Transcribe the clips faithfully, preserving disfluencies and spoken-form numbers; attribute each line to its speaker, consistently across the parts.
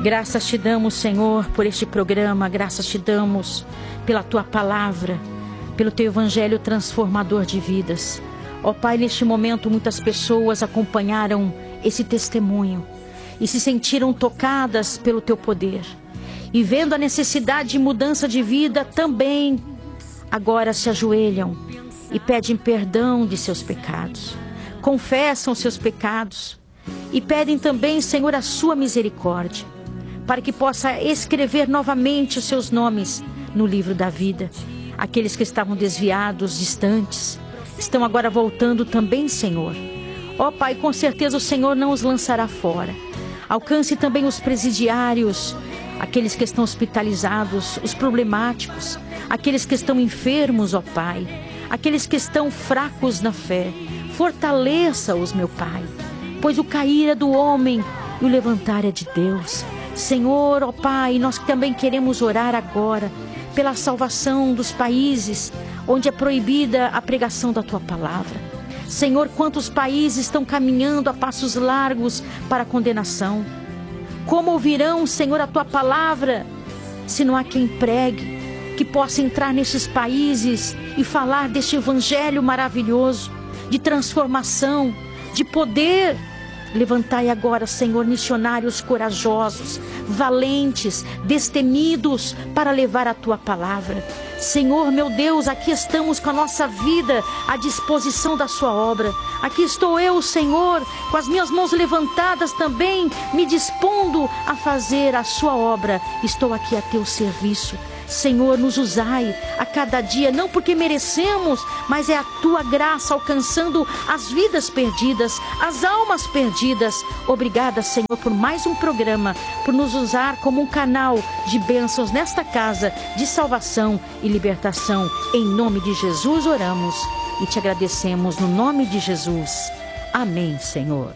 Speaker 1: Graças te damos, Senhor, por este programa. Graças te damos pela tua palavra, pelo teu evangelho transformador de vidas. Ó Pai, neste momento muitas pessoas acompanharam esse testemunho e se sentiram tocadas pelo teu poder. E vendo a necessidade de mudança de vida, também agora se ajoelham e pedem perdão de seus pecados. Confessam seus pecados e pedem também, Senhor, a sua misericórdia, para que possa escrever novamente os seus nomes no livro da vida. Aqueles que estavam desviados, distantes, estão agora voltando também, Senhor. Ó Pai, com certeza o Senhor não os lançará fora. Alcance também os presidiários, aqueles que estão hospitalizados, os problemáticos, aqueles que estão enfermos, ó Pai, aqueles que estão fracos na fé. Fortaleça-os, meu Pai, pois o cair é do homem e o levantar é de Deus. Senhor, ó Pai, nós também queremos orar agora pela salvação dos países onde é proibida a pregação da Tua palavra. Senhor, quantos países estão caminhando a passos largos para a condenação. Como ouvirão, Senhor, a Tua palavra se não há quem pregue, que possa entrar nesses países e falar deste evangelho maravilhoso, de transformação, de poder. Levantai agora, Senhor, missionários corajosos, valentes, destemidos para levar a Tua palavra. Senhor, meu Deus, aqui estamos com a nossa vida à disposição da Sua obra. Aqui estou eu, Senhor, com as minhas mãos levantadas também, me dispondo a fazer a Sua obra. Estou aqui a Teu serviço. Senhor, nos usai a cada dia, não porque merecemos, mas é a Tua graça alcançando as vidas perdidas, as almas perdidas. Obrigada, Senhor, por mais um programa, por nos usar como um canal de bênçãos nesta casa de salvação e libertação. Em nome de Jesus oramos e te agradecemos no nome de Jesus. Amém, Senhor.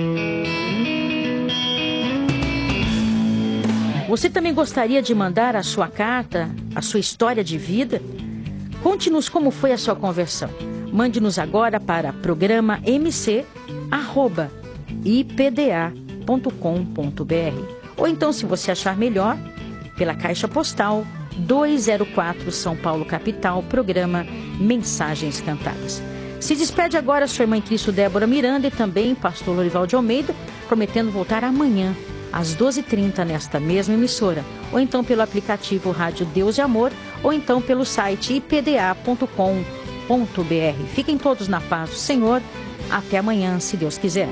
Speaker 1: Você também gostaria de mandar a sua carta, a sua história de vida? Conte-nos como foi a sua conversão. Mande-nos agora para programa m c arroba i p d a ponto com ponto b r. Ou então, se você achar melhor, pela caixa postal duzentos e quatro, São Paulo, capital, programa Mensagens Cantadas. Se despede agora sua irmã em Cristo, Débora Miranda, e também pastor Lourival de Almeida, prometendo voltar amanhã às doze e trinta nesta mesma emissora, ou então pelo aplicativo Rádio Deus e Amor, ou então pelo site i p d a ponto com ponto b r. Fiquem todos na paz do Senhor. Até amanhã, se Deus quiser.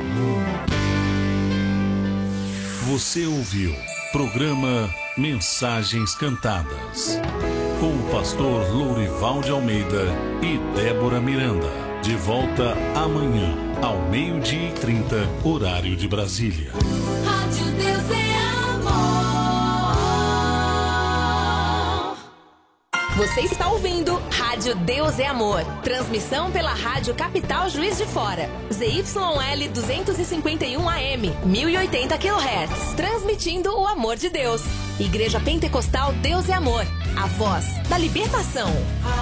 Speaker 2: Você ouviu programa Mensagens Cantadas com o pastor Lourival de Almeida e Débora Miranda. De volta amanhã ao meio-dia e trinta, horário de Brasília.
Speaker 3: Rádio Deus é Amor.
Speaker 4: Você está ouvindo Rádio Deus é Amor. Transmissão pela Rádio Capital Juiz de Fora. Z Y L duzentos e cinquenta e um A M, mil e oitenta quilohertz. Transmitindo o amor de Deus. Igreja Pentecostal Deus é Amor. A voz da libertação.